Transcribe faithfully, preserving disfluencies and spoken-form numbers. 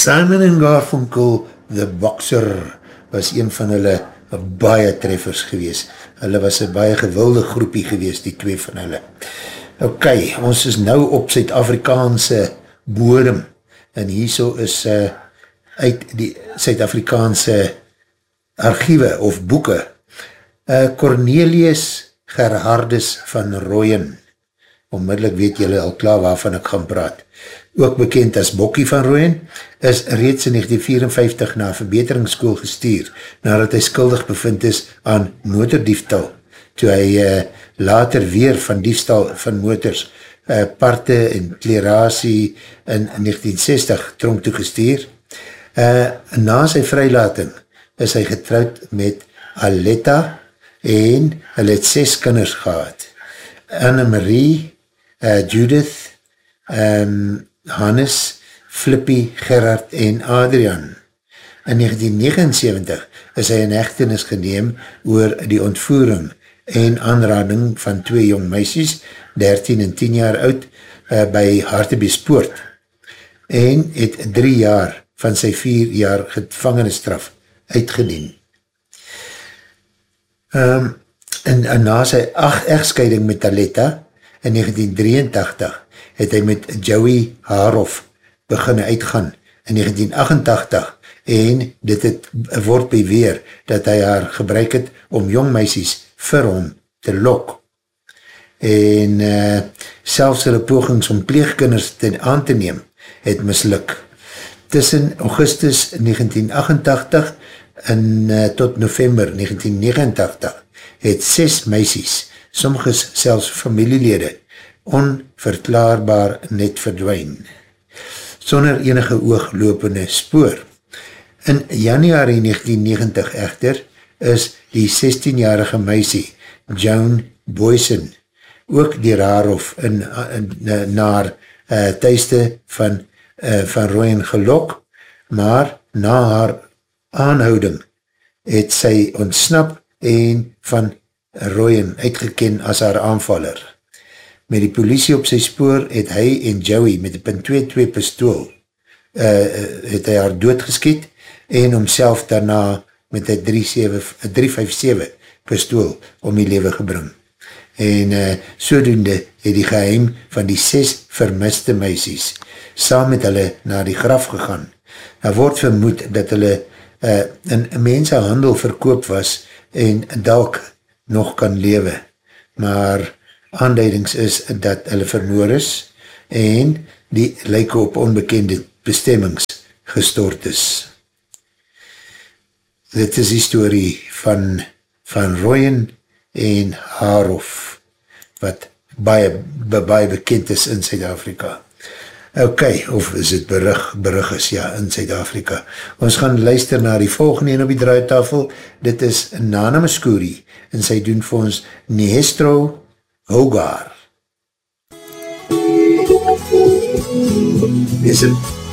Simon en Garfunkel, The Boxer, was een van hulle baie treffers gewees. Hulle was een baie gewilde groepie gewees, die twee van hulle. Ok, ons is nou op Suid-Afrikaanse bodem, en hierso is uh, uit die Suid-Afrikaanse archiewe of boeke, uh, Cornelius Gerhardus van Rooyen, onmiddellik weet julle al klaar waarvan ek gaan praat, ook bekend as Bokkie van Rooyen, is reeds in negentien vierenvyftig na verbeteringsskool gestuur, nadat hy skuldig bevind is aan motordiefstal, toe hy uh, later weer van diefstal van motors, uh, parte en klerasie in negentien sestig tronk toegestuur. Uh, na sy vrylating is hy getrouwd met Aletta en hy het ses kinders gehad. Annemarie, uh, Judith, um, Hannes, Flippie, Gerard en Adrian. In negentien negenensewentig is hy in hegtenis geneem oor die ontvoering en aanrading van twee jong meisies, dertien en tien jaar oud, uh, by Hartbeespoort, en het drie jaar van sy vier jaar gevangenisstraf uitgedien. Um, en, en na sy acht echtscheiding met Aletta in negentien drieëntachtig het hy met Joey Haroff beginne uitgaan in negentien achtentachtig en dit het, word beweer dat hy haar gebruik het om jong meisies vir hom te lok. En uh, selfs hulle pogings om pleegkinders ten aan te neem het misluk. Tussen Augustus negentien achtentachtig en uh, tot November negentien negenentachtig het ses meisies, sommiges selfs familielede, onverklaarbaar net verdwyn, sonder enige ooglopende spoor. In januari negentien negentig echter is die sestienjarige meisie, Joan Boyson, ook die Raarhof in, in, in, naar uh, thuiste van, uh, van Rooyen gelok, maar na haar aanhouding het sy ontsnap en van Rooyen uitgeken as haar aanvaller. Met die polisie op sy spoor het hy en Joey met die punt twee twee pistool uh, het hy haar doodgeskiet en homself daarna met die drie vyf sewe pistool om die lewe gebring. En uh, sodoende het die geheim van die ses vermiste meisies saam met hulle na die graf gegaan. Daar word vermoed dat hulle uh, in mensenhandel verkoop was en dalk nog kan lewe, maar aanduidings is dat hulle vermoor is en die lyke op onbekende bestemmings gestort is. Dit is die story van, van Rooyen en Haarhof, wat baie, baie bekend is in Suid-Afrika. Ok, of is het berig, berig is, ja, in Suid-Afrika. Ons gaan luister na die volgende en op die draaitafel. Dit is Nana Muscuri, en sy doen vir ons Nehestro Hogar. Is het